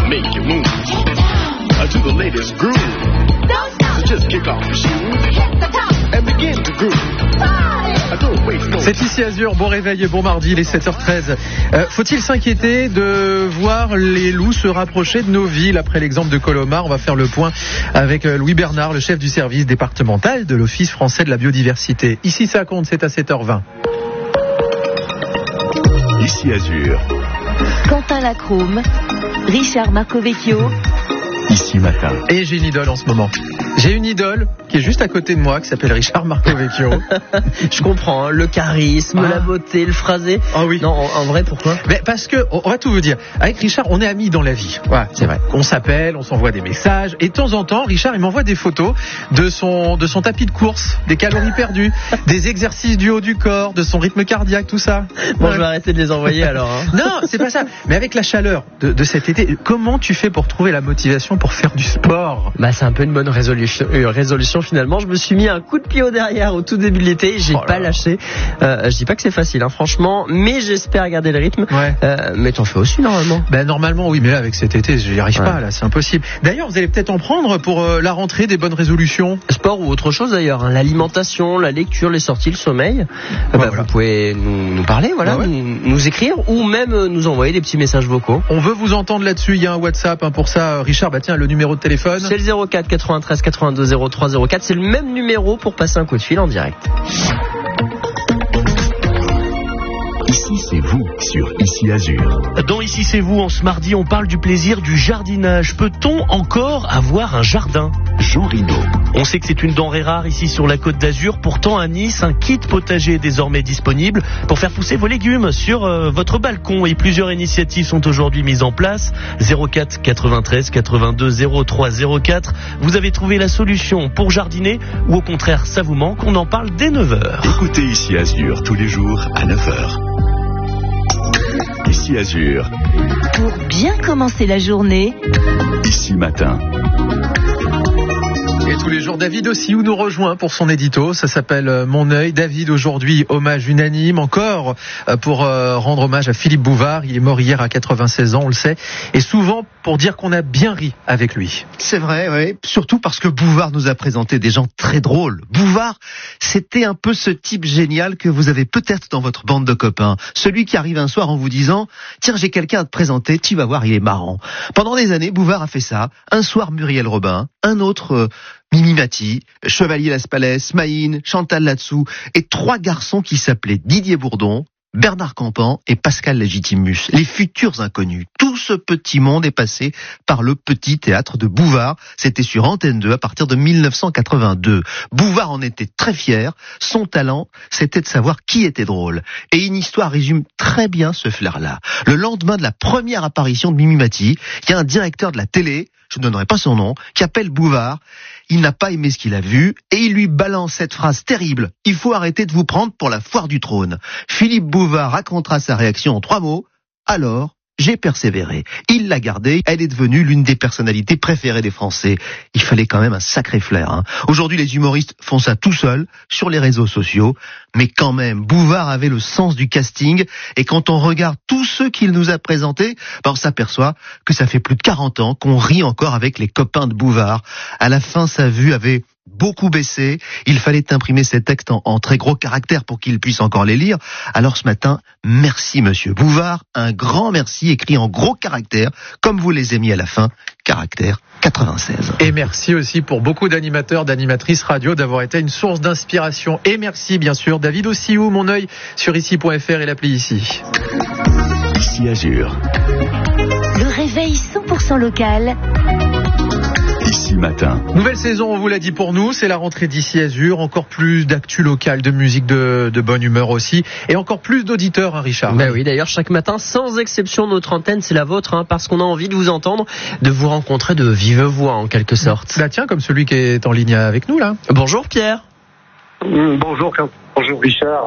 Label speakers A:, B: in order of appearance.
A: make you move to the latest groove. So just kick off your shoes and begin to groove.
B: C'est ici Azur, bon réveil et bon mardi, il est 7h13. Faut-il s'inquiéter de voir les loups se rapprocher de nos villes après l'exemple de Colomar? On va faire le point avec Louis Bernard, le chef du service départemental de l'Office français de la biodiversité. Ici ça compte, c'est à 7h20.
A: Ici Azur.
C: Quentin Lacrome, Richard Marcovecchio.
A: Ici Matin.
B: Et j'ai une idole en ce moment. J'ai une idole qui est juste à côté de moi, qui s'appelle Richard Marcovecchio.
D: Je comprends, hein, le charisme, la beauté, le phrasé.
B: Ah oui.
D: Non, en vrai, pourquoi?
B: Mais parce que, on va tout vous dire, avec Richard, on est amis dans la vie. Ouais, c'est vrai. On s'appelle, on s'envoie des messages, et de temps en temps, Richard, il m'envoie des photos de son tapis de course, des calories perdues, des exercices du haut du corps, de son rythme cardiaque, tout ça.
D: Bon,
B: ouais.
D: Je vais arrêter de les envoyer alors. Hein.
B: Non, c'est pas ça. Mais avec la chaleur de cet été, comment tu fais pour trouver la motivation pour faire du sport?
D: Bah, c'est un peu une bonne résolution finalement. Je me suis mis un coup de pied au derrière au tout début de l'été. J'ai pas lâché. Je dis pas que c'est facile, hein, franchement, mais j'espère garder le rythme.
B: Ouais.
D: Mais t'en fais aussi normalement.
B: Ben normalement oui, mais là avec cet été, je n'y arrive pas. Là, c'est impossible. D'ailleurs, vous allez peut-être en prendre pour la rentrée des bonnes résolutions.
D: Sport ou autre chose d'ailleurs. Hein. L'alimentation, la lecture, les sorties, le sommeil. Voilà. Vous pouvez nous parler, voilà, nous écrire ou même nous envoyer des petits messages vocaux.
B: On veut vous entendre là-dessus. Il y a un WhatsApp pour ça, Richard. Bah tiens, le numéro de téléphone.
D: C'est le 04 93 82 03 04. C'est le même numéro pour passer un coup de fil en direct.
A: Ici c'est vous sur Ici Azur.
E: Dans Ici c'est vous, en ce mardi, on parle du plaisir du jardinage. Peut-on encore avoir un jardin?
A: Jean Rino.
E: On sait que c'est une denrée rare ici sur la Côte d'Azur. Pourtant, à Nice, un kit potager est désormais disponible pour faire pousser vos légumes sur votre balcon. Et plusieurs initiatives sont aujourd'hui mises en place. 04 93 82 03 04. Vous avez trouvé la solution pour jardiner ou au contraire, ça vous manque? On en parle dès 9h.
A: Écoutez Ici Azur tous les jours à 9h. Ici Azur.
C: Pour bien commencer la journée.
A: Ici Matin.
B: Et tous les jours, David aussi nous rejoint pour son édito. Ça s'appelle Mon œil. David, aujourd'hui, hommage unanime encore pour rendre hommage à Philippe Bouvard. Il est mort hier à 96 ans, on le sait. Et souvent pour dire qu'on a bien ri avec lui.
F: C'est vrai, oui. Surtout parce que Bouvard nous a présenté des gens très drôles. Bouvard, c'était un peu ce type génial que vous avez peut-être dans votre bande de copains. Celui qui arrive un soir en vous disant « Tiens, j'ai quelqu'un à te présenter, tu vas voir, il est marrant ». Pendant des années, Bouvard a fait ça. Un soir, Muriel Robin. Un autre... Mimi Mati, Chevalier Las Palais, Maïn, Chantal Latsou et 3 garçons qui s'appelaient Didier Bourdon, Bernard Campan et Pascal Légitimus, les futurs inconnus. Tout ce petit monde est passé par le petit théâtre de Bouvard. C'était sur Antenne 2 à partir de 1982. Bouvard en était très fier. Son talent, c'était de savoir qui était drôle. Et une histoire résume très bien ce flair-là. Le lendemain de la première apparition de Mimi Mati, il y a un directeur de la télé, je ne donnerai pas son nom, qui appelle Bouvard. Il n'a pas aimé ce qu'il a vu et il lui balance cette phrase terrible. Il faut arrêter de vous prendre pour la foire du trône. Philippe Bouvard racontera sa réaction en 3 mots. Alors, j'ai persévéré. Il l'a gardée. Elle est devenue l'une des personnalités préférées des Français. Il fallait quand même un sacré flair. Hein. Aujourd'hui, les humoristes font ça tout seuls sur les réseaux sociaux. Mais quand même, Bouvard avait le sens du casting. Et quand on regarde tous ceux qu'il nous a présentés, on s'aperçoit que ça fait plus de 40 ans qu'on rit encore avec les copains de Bouvard. À la fin, sa vue avait beaucoup baissé. Il fallait imprimer ces textes en très gros caractères pour qu'il puisse encore les lire. Alors ce matin, merci monsieur Bouvard, un grand merci écrit en gros caractères, comme vous les avez mis à la fin, caractère 96.
B: Et merci aussi pour beaucoup d'animateurs, d'animatrices radio d'avoir été une source d'inspiration. Et merci bien sûr David Ossiou, Mon œil sur ici.fr et l'appli Ici.
A: Ici Azur.
C: Le réveil 100% local.
A: Ici Matin.
B: Nouvelle saison, on vous l'a dit pour nous, c'est la rentrée d'Ici Azur, encore plus d'actu locale, de musique de bonne humeur aussi, et encore plus d'auditeurs, hein, Richard.
D: Ben oui, d'ailleurs chaque matin, sans exception, notre antenne c'est la vôtre, hein, parce qu'on a envie de vous entendre, de vous rencontrer de vive voix en quelque sorte.
B: Bah tiens, comme celui qui est en ligne avec nous là.
D: Bonjour Pierre.
G: Bonjour Richard.